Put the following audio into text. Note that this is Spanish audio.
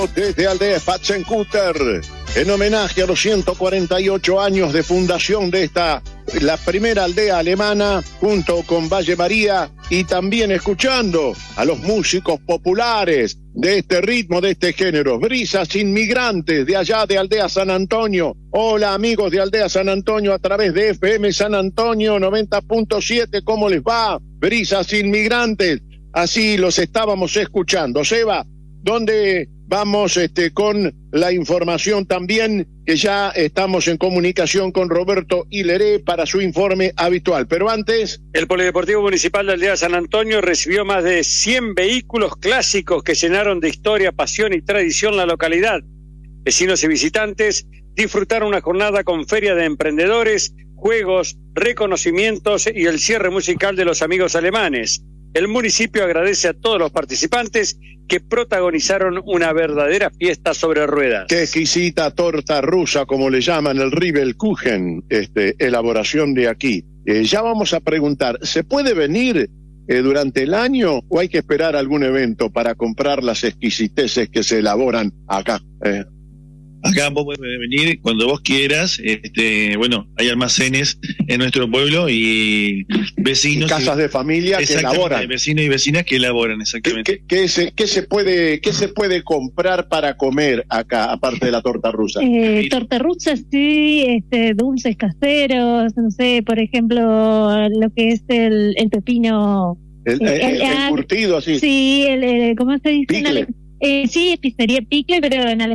Desde Aldea Spatzenkutter, en homenaje a los 148 años de fundación de la primera aldea alemana, junto con Valle María, y también escuchando a los músicos populares de este ritmo, de este género, Brisas Inmigrantes, de allá de Aldea San Antonio. Hola amigos de Aldea San Antonio, a través de FM San Antonio 90.7, ¿cómo les va? Brisas Inmigrantes, así los estábamos escuchando. Seba, ¿dónde vamos con la información también? Que ya estamos en comunicación con Roberto Hileré para su informe habitual. Pero antes, el Polideportivo Municipal de Aldea San Antonio recibió más de 100 vehículos clásicos que llenaron de historia, pasión y tradición la localidad. Vecinos y visitantes disfrutaron una jornada con feria de emprendedores, juegos, reconocimientos y el cierre musical de los amigos alemanes. El municipio agradece a todos los participantes que protagonizaron una verdadera fiesta sobre ruedas. Qué exquisita torta rusa, como le llaman, el Riebelkuchen, elaboración de aquí. Ya vamos a preguntar, ¿se puede venir durante el año o hay que esperar algún evento para comprar las exquisiteces que se elaboran acá? Acá vos podés venir cuando vos quieras. Bueno, hay almacenes en nuestro pueblo y vecinos. Y casas de familia que elaboran. Vecinos y vecinas que elaboran, exactamente. ¿Qué se puede comprar para comer acá, aparte de la torta rusa? Torta rusa, sí, dulces caseros, no sé, por ejemplo, lo que es el pepino. El curtido, así. Sí, ¿cómo se dice? Picle. Sí, pizzería Picle, pero en